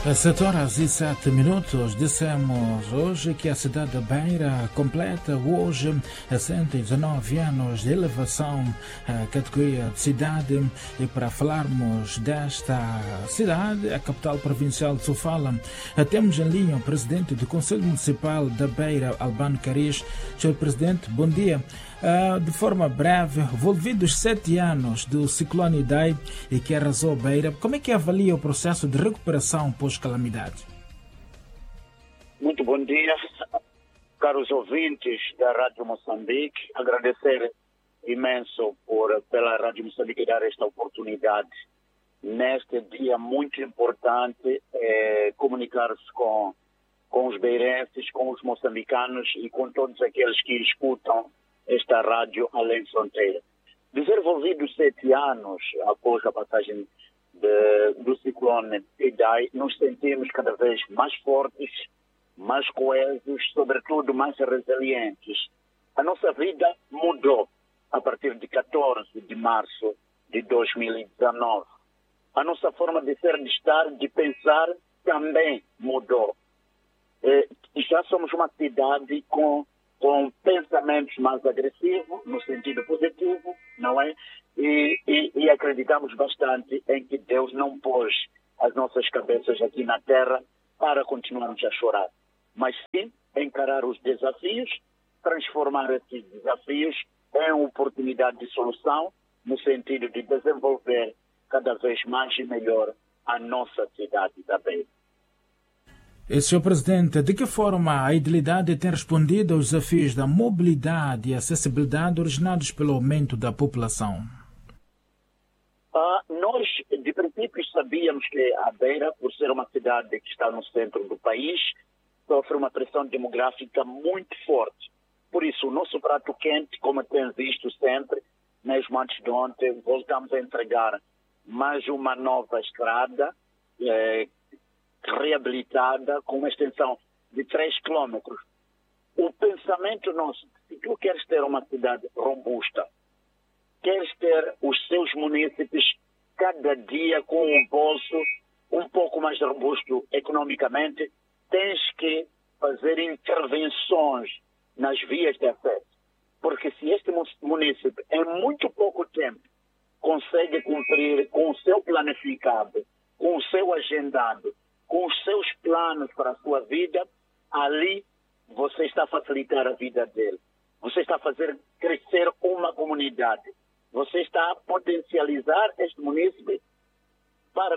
Às 7h07, dissemos hoje que a cidade de Beira completa hoje 119 anos de elevação à categoria de cidade. E para falarmos desta cidade, a capital provincial de Sofala, temos em linha o presidente do Conselho Municipal da Beira, Albano Cariz. Senhor Presidente, bom dia. De forma breve, envolvidos 7 anos do ciclone Idai e que arrasou Beira, como é que avalia o processo de recuperação pós-calamidade? Muito bom dia, caros ouvintes da Rádio Moçambique. Agradecer imenso pela Rádio Moçambique dar esta oportunidade neste dia muito importante, comunicar-se com os beirenses, com os moçambicanos e com todos aqueles que escutam esta rádio além de fronteira. Desenvolvidos 7 anos após a passagem do ciclone Idai, nos sentimos cada vez mais fortes, mais coesos, sobretudo mais resilientes. A nossa vida mudou a partir de 14 de março de 2019. A nossa forma de ser, de estar, de pensar também mudou. Já somos uma cidade com pensamentos mais agressivos, no sentido positivo, não é? E acreditamos bastante em que Deus não pôs as nossas cabeças aqui na terra para continuarmos a chorar, mas sim encarar os desafios, transformar esses desafios em oportunidade de solução, no sentido de desenvolver cada vez mais e melhor a nossa cidade da Beira. Senhor Presidente, de que forma a idilidade tem respondido aos desafios da mobilidade e acessibilidade originados pelo aumento da população? Nós, de princípio, sabíamos que a Beira, por ser uma cidade que está no centro do país, sofre uma pressão demográfica muito forte. Por isso, o nosso prato quente, como tem visto sempre, mesmo antes de ontem, voltamos a entregar mais uma nova estrada, reabilitada, com uma extensão de 3 quilômetros. O pensamento nosso, se tu queres ter uma cidade robusta, queres ter os seus munícipes cada dia com um bolso um pouco mais robusto economicamente, tens que fazer intervenções nas vias de acesso. Porque se este município, em muito pouco tempo, consegue cumprir com o seu planificado, com o seu agendado, com os seus planos para a sua vida, ali você está a facilitar a vida dele. Você está a fazer crescer uma comunidade. Você está a potencializar este município para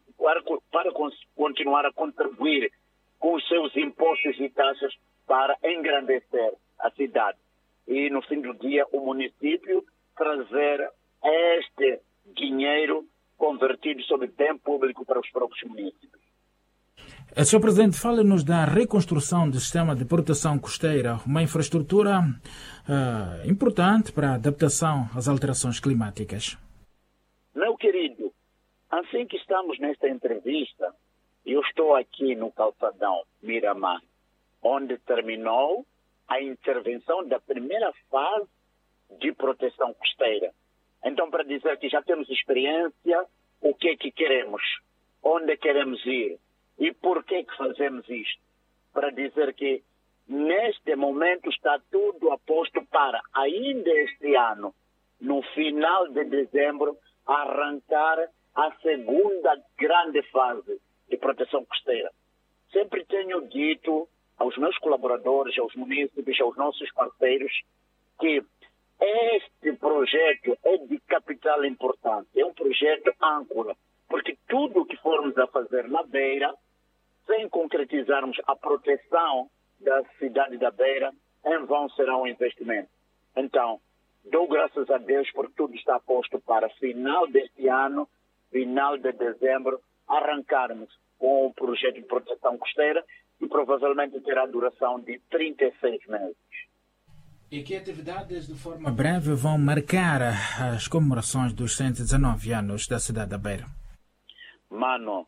continuar a contribuir com os seus impostos e taxas para engrandecer a cidade. E, no fim do dia, o município trazer este dinheiro convertido sob bem público para os próprios municípios. Senhor Presidente, fale-nos da reconstrução do sistema de proteção costeira, uma infraestrutura importante para a adaptação às alterações climáticas. Meu querido, assim que estamos nesta entrevista, eu estou aqui no calçadão Miramar, onde terminou a intervenção da primeira fase de proteção costeira. Então, para dizer que já temos experiência, o que é que queremos, onde queremos ir, e por que fazemos isto? Para dizer que neste momento está tudo aposto para, ainda este ano, no final de dezembro, arrancar a segunda grande fase de proteção costeira. Sempre tenho dito aos meus colaboradores, aos munícipes, aos nossos parceiros, que este projeto é de capital importância, é um projeto âncora, porque tudo o que formos a fazer na Beira, sem concretizarmos a proteção da cidade da Beira, em vão será um investimento. Então, dou graças a Deus porque tudo está posto para final deste ano, final de dezembro, arrancarmos com o projeto de proteção costeira e provavelmente terá duração de 36 meses. E que atividades de forma breve vão marcar as comemorações dos 119 anos da cidade da Beira? Mano,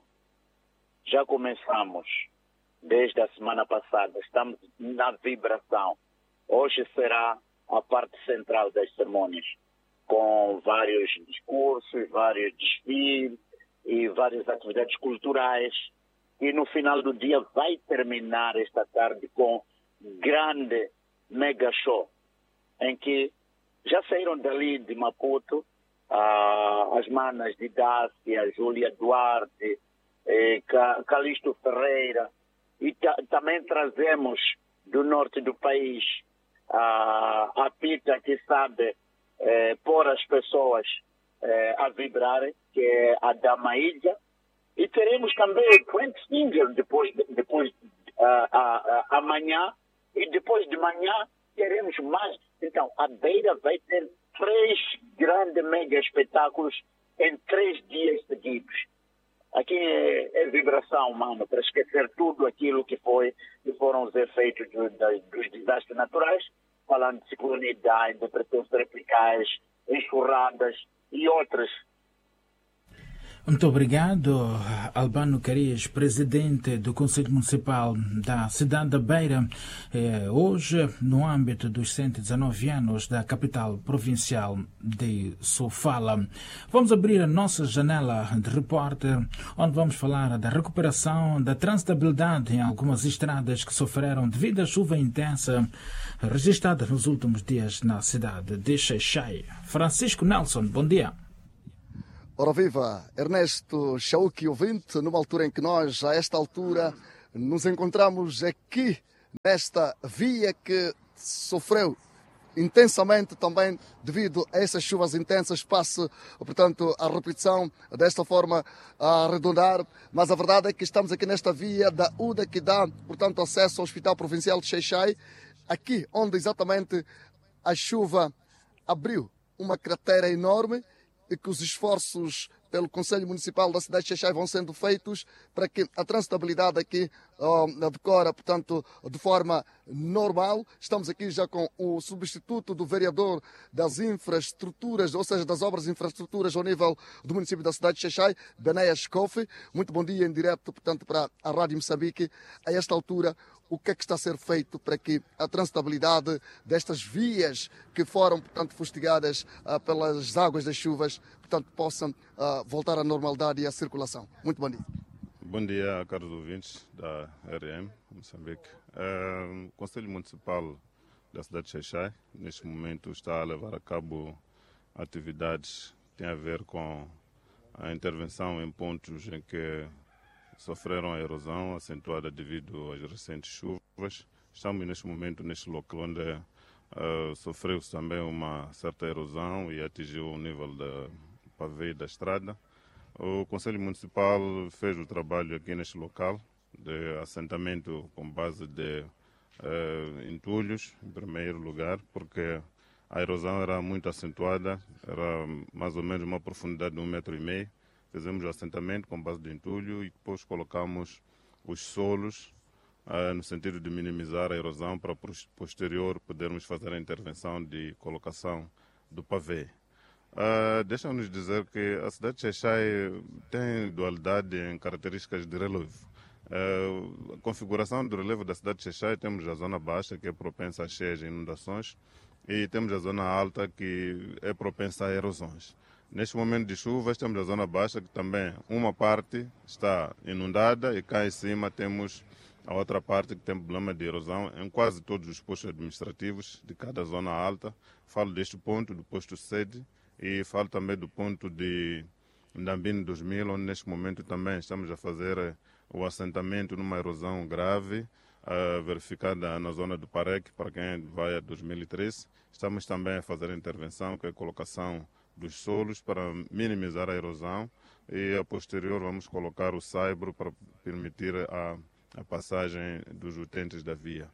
já começamos desde a semana passada, estamos na vibração. Hoje será a parte central das cerimônias, com vários discursos, vários desfiles e várias atividades culturais e no final do dia vai terminar esta tarde com grande mega show, em que já saíram dali de Maputo as manas de Dácia, Júlia Duarte, Calixto Ferreira, e também trazemos do norte do país a Pita, que sabe pôr as pessoas a vibrarem, que é a Damaídia, e teremos também o Trent Singer depois amanhã, e depois de manhã teremos mais. Então, a Beira vai ter 3 grandes mega espetáculos em 3 dias seguidos. Aqui é vibração, mano, para esquecer tudo aquilo que foram os efeitos dos desastres naturais, falando de ciclonidade, depressões tropicais, enxurradas e outras. Muito obrigado, Albano Carias, presidente do Conselho Municipal da cidade da Beira, hoje no âmbito dos 119 anos da capital provincial de Sofala. Vamos abrir a nossa janela de repórter, onde vamos falar da recuperação da transitabilidade em algumas estradas que sofreram devido à chuva intensa registrada nos últimos dias na cidade de Xai-Xai. Francisco Nelson, bom dia. Ora viva, Ernesto Chauque, ouvinte, numa altura em que nós, a esta altura, nos encontramos aqui, nesta via que sofreu intensamente também devido a essas chuvas intensas, passe, portanto, a repetição desta forma a arredondar, mas a verdade é que estamos aqui nesta via da UDA que dá, portanto, acesso ao Hospital Provincial de Xai-Xai, aqui onde exatamente a chuva abriu uma cratera enorme, e que os esforços pelo Conselho Municipal da cidade de Xai-Xai vão sendo feitos para que a transitabilidade aqui decora, portanto, de forma normal. Estamos aqui já com o substituto do vereador das infraestruturas, ou seja, das obras de infraestruturas ao nível do município da cidade de Xai-Xai, Benéas Kofi. Muito bom dia em direto, portanto, para a Rádio Moçambique. A esta altura, o que é que está a ser feito para que a transitabilidade destas vias que foram, portanto, fustigadas pelas águas das chuvas, portanto, possam voltar à normalidade e à circulação? Muito bom dia. Bom dia, caros ouvintes da RM Moçambique. O Conselho Municipal da cidade de Xai-Xai, neste momento, está a levar a cabo atividades que têm a ver com a intervenção em pontos em que sofreram a erosão acentuada devido às recentes chuvas. Estamos neste momento neste local onde sofreu-se também uma certa erosão e atingiu o nível da pavê da estrada. O Conselho Municipal fez o trabalho aqui neste local de assentamento com base de entulhos, em primeiro lugar, porque a erosão era muito acentuada, era mais ou menos uma profundidade de 1,5 m. Fizemos o assentamento com base de entulho e depois colocamos os solos no sentido de minimizar a erosão para posterior podermos fazer a intervenção de colocação do pavê. Deixa-nos dizer que a cidade de Xai-Xai tem dualidade em características de relevo. A configuração do relevo da cidade de Xai-Xai, temos a zona baixa, que é propensa a cheias e inundações, e temos a zona alta, que é propensa a erosões. Neste momento de chuvas, temos a zona baixa, que também uma parte está inundada e cá em cima temos a outra parte que tem problema de erosão em quase todos os postos administrativos de cada zona alta. Falo deste ponto, do posto sede, e falo também do ponto de Ndambini 2000, onde neste momento também estamos a fazer o assentamento numa erosão grave, verificada na zona do Pareque, para quem vai a 2013. Estamos também a fazer a intervenção, que é a colocação dos solos para minimizar a erosão, e a posterior vamos colocar o saibro para permitir a passagem dos utentes da via.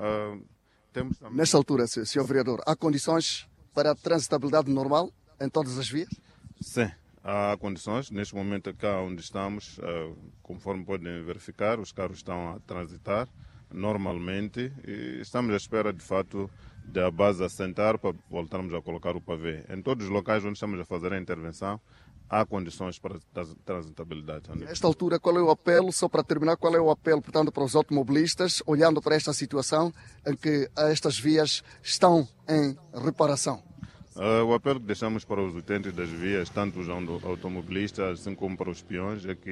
Temos também... Nesta altura, Sr. Vereador, há condições para a transitabilidade normal em todas as vias? Sim, há condições. Neste momento, cá onde estamos, conforme podem verificar, os carros estão a transitar normalmente e estamos à espera, de fato, da base assentar para voltarmos a colocar o pavê. Em todos os locais onde estamos a fazer a intervenção, há condições para transitabilidade. Nesta altura, qual é o apelo, só para terminar, qual é o apelo, portanto, para os automobilistas, olhando para esta situação em que estas vias estão em reparação? O apelo que deixamos para os utentes das vias, tanto os automobilistas assim como para os peões, é que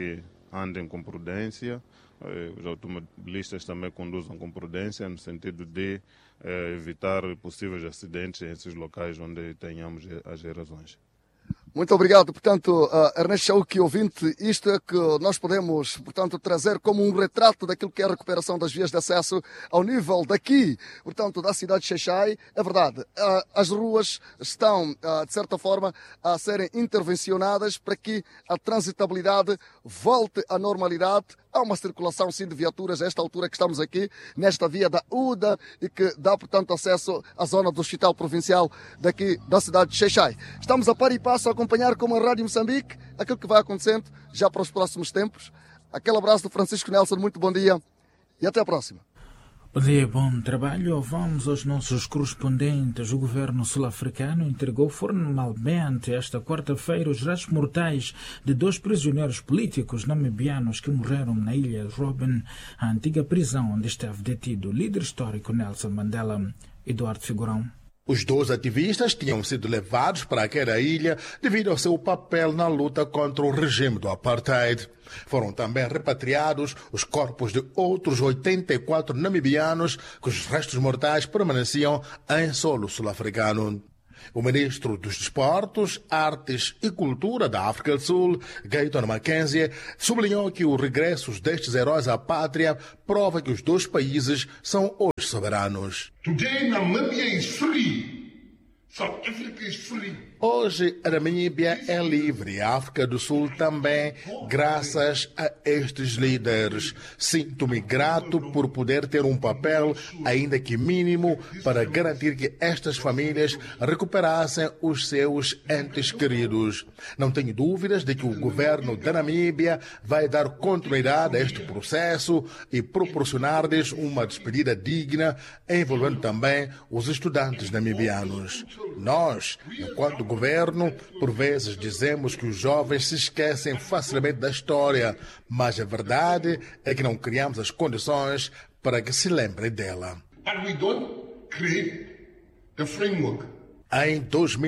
andem com prudência, os automobilistas também conduzam com prudência, no sentido de evitar possíveis acidentes nesses locais onde tenhamos as razões. Muito obrigado. Portanto, Ernesto Chauki, ouvinte, isto é que nós podemos, portanto, trazer como um retrato daquilo que é a recuperação das vias de acesso ao nível daqui, portanto, da cidade de Xai-Xai. É verdade, as ruas estão, de certa forma, a serem intervencionadas para que a transitabilidade volte à normalidade. Há uma circulação, sim, de viaturas a esta altura que estamos aqui, nesta via da UDA, e que dá, portanto, acesso à zona do Hospital Provincial daqui da cidade de Xai-Xai. Estamos a par e passo a acompanhar como a Rádio Moçambique aquilo que vai acontecendo já para os próximos tempos. Aquele abraço do Francisco Nelson, muito bom dia e até a próxima. Bom dia, bom trabalho. Vamos aos nossos correspondentes. O governo sul-africano entregou formalmente esta quarta-feira os restos mortais de 2 prisioneiros políticos namibianos que morreram na ilha Robben, a antiga prisão onde esteve detido o líder histórico Nelson Mandela. Eduardo Figurão. Os 2 ativistas tinham sido levados para aquela ilha devido ao seu papel na luta contra o regime do apartheid. Foram também repatriados os corpos de outros 84 namibianos cujos restos mortais permaneciam em solo sul-africano. O ministro dos Desportos, Artes e Cultura da África do Sul, Gayton Mackenzie, sublinhou que os regressos destes heróis à pátria prova que os 2 países são hoje soberanos. Today Namibia is free. South Africa is free. Hoje, a Namíbia é livre, a África do Sul também, graças a estes líderes. Sinto-me grato por poder ter um papel, ainda que mínimo, para garantir que estas famílias recuperassem os seus entes queridos. Não tenho dúvidas de que o governo da Namíbia vai dar continuidade a este processo e proporcionar-lhes uma despedida digna, envolvendo também os estudantes namibianos. Nós, enquanto governo, por vezes dizemos que os jovens se esquecem facilmente da história, mas a verdade é que não criamos as condições para que se lembrem dela. And we don't create the framework. Em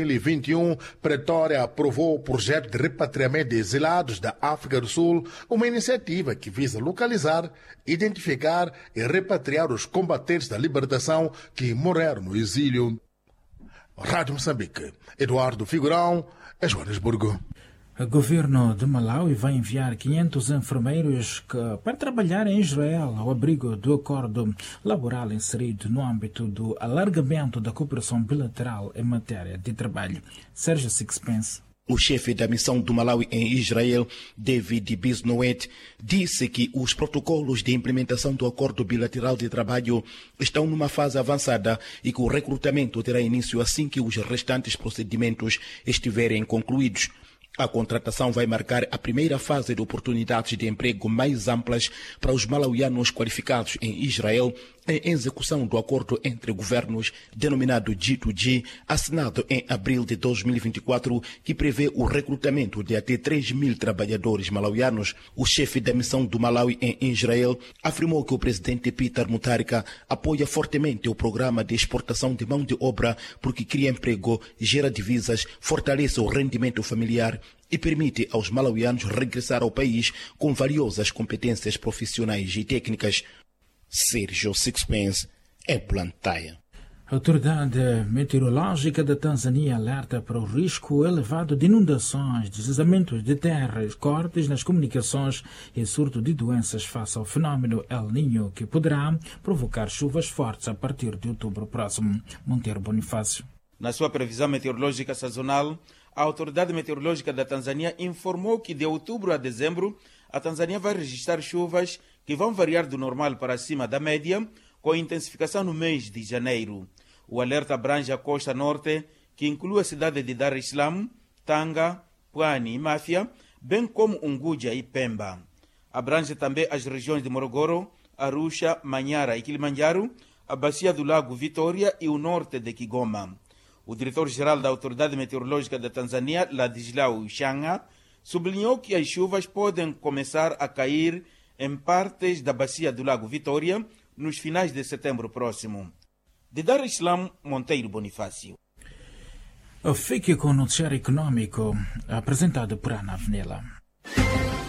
2021, Pretória aprovou o projeto de repatriamento de exilados da África do Sul, uma iniciativa que visa localizar, identificar e repatriar os combatentes da libertação que morreram no exílio. Rádio Moçambique, Eduardo Figurão, Joanesburgo. O governo de Malawi vai enviar 500 enfermeiros para trabalhar em Israel ao abrigo do acordo laboral inserido no âmbito do alargamento da cooperação bilateral em matéria de trabalho. Sérgio Sixpence. O chefe da missão do Malawi em Israel, David Bisnoet, disse que os protocolos de implementação do acordo bilateral de trabalho estão numa fase avançada e que o recrutamento terá início assim que os restantes procedimentos estiverem concluídos. A contratação vai marcar a primeira fase de oportunidades de emprego mais amplas para os malauianos qualificados em Israel, em execução do acordo entre governos denominado G2G, assinado em abril de 2024, que prevê o recrutamento de até 3.000 trabalhadores malauianos. O chefe da missão do Malawi em Israel afirmou que o presidente Peter Mutharika apoia fortemente o programa de exportação de mão de obra porque cria emprego, gera divisas, fortalece o rendimento familiar e permite aos malauianos regressar ao país com valiosas competências profissionais e técnicas. Sérgio Sixpence, é Blantyre. A Autoridade Meteorológica da Tanzânia alerta para o risco elevado de inundações, deslizamentos de terras, cortes nas comunicações e surto de doenças face ao fenómeno El Niño, que poderá provocar chuvas fortes a partir de outubro próximo. Monteiro Bonifácio. Na sua previsão meteorológica sazonal, a Autoridade Meteorológica da Tanzânia informou que de outubro a dezembro a Tanzânia vai registrar chuvas que vão variar do normal para acima da média, com intensificação no mês de janeiro. O alerta abrange a costa norte, que inclui a cidade de Dar es Salaam, Tanga, Pwani e Máfia, bem como Unguja e Pemba. Abrange também as regiões de Morogoro, Arusha, Manyara e Kilimanjaro, a bacia do Lago Vitória e o norte de Kigoma. O diretor-geral da Autoridade Meteorológica da Tanzânia, Ladislau Shanga, sublinhou que as chuvas podem começar a cair em partes da bacia do Lago Vitória nos finais de setembro próximo. De Dar es Salaam, Monteiro Bonifácio. Fique com o noticiário econômico apresentado por Ana Avenila.